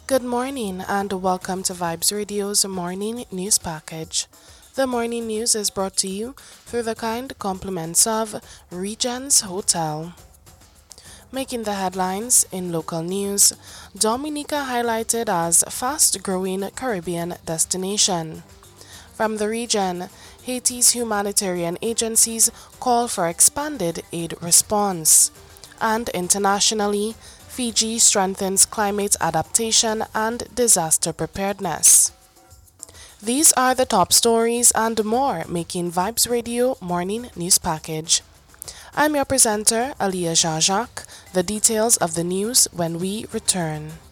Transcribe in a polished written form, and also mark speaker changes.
Speaker 1: Good morning and welcome to Vibes Radio's morning news package. The morning news is brought to you through the kind compliments of Regents Hotel. Making the headlines in local news, Dominica highlighted as fast-growing Caribbean destination. From the region, Haiti's humanitarian agencies call for expanded aid response. And internationally, Fiji strengthens climate adaptation and disaster preparedness. These are the top stories and more making Vibes Radio Morning News Package. I'm your presenter, Aliyah Jean-Jacques. The details of the news when we return.